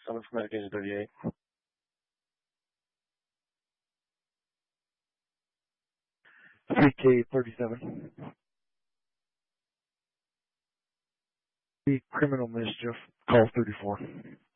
Someone from Medication 38. CK-37. The criminal mischief, call 34.